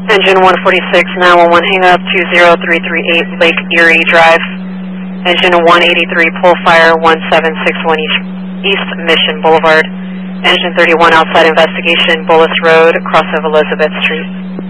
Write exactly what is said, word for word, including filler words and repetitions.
Engine one forty-six, nine one one, hang up, two zero three three eight Lake Erie Drive. Engine one eighty-three, pull fire, one seven six one East, East Mission Boulevard. Engine thirty-one, outside investigation, Bullis Road, cross of Elizabeth Street.